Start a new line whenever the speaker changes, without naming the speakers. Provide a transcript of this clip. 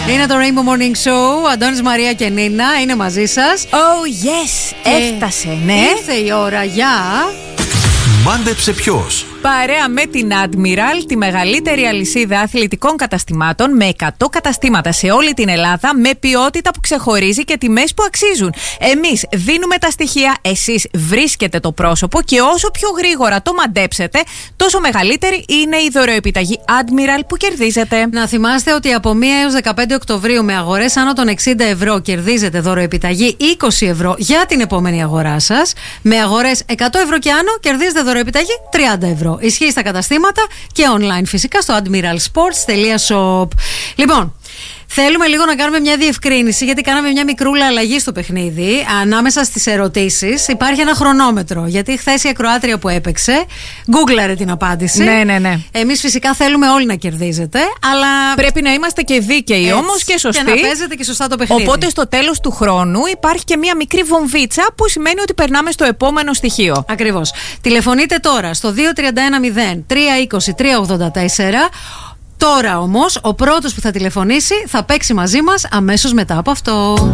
Είναι το Rainbow Morning Show. Αντώνης, Μαρία και Νίνα είναι μαζί σας.
Oh yes, έφτασε, ναι.
Ήρθε η ώρα για...
Μάντεψε ποιος.
Παρέα με την Admiral, τη μεγαλύτερη αλυσίδα αθλητικών καταστημάτων με 100 καταστήματα σε όλη την Ελλάδα, με ποιότητα που ξεχωρίζει και τιμές που αξίζουν. Εμείς δίνουμε τα στοιχεία, εσείς βρίσκετε το πρόσωπο και όσο πιο γρήγορα το μαντέψετε, τόσο μεγαλύτερη είναι η δωροεπιταγή Admiral που κερδίζετε.
Να θυμάστε ότι από 1 έως 15 Οκτωβρίου με αγορές άνω των 60 ευρώ κερδίζετε δωροεπιταγή 20 ευρώ για την επόμενη αγορά σας. Με αγορές 100 ευρώ και άνω κερδίζετε δωροεπιταγή 30 ευρώ. Ισχύει στα καταστήματα και online φυσικά στο admiralsports.shop. Λοιπόν, θέλουμε λίγο να κάνουμε μια διευκρίνηση, γιατί κάναμε μια μικρούλα αλλαγή στο παιχνίδι. Ανάμεσα στις ερωτήσεις υπάρχει ένα χρονόμετρο. Γιατί χθες η ακροάτρια που έπαιξε γκούγκλαρε την απάντηση.
Ναι.
Εμείς φυσικά θέλουμε όλοι να κερδίζετε, αλλά
πρέπει να είμαστε και δίκαιοι όμως και σωστοί.
Και να παίζετε και σωστά το παιχνίδι.
Οπότε στο τέλος του χρόνου υπάρχει και μια μικρή βομβίτσα που σημαίνει ότι περνάμε στο επόμενο στοιχείο.
Ακριβώς. Τηλεφωνείτε τώρα στο 2310-320-384. Τώρα όμως, ο πρώτος που θα τηλεφωνήσει θα παίξει μαζί μας αμέσως μετά από αυτό.